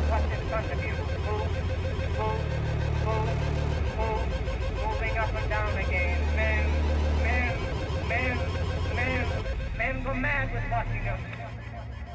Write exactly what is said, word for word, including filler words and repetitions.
at what's in front of you. Move, move, move, move, moving up and down again. Men, men, men, men, men go mad with watching them.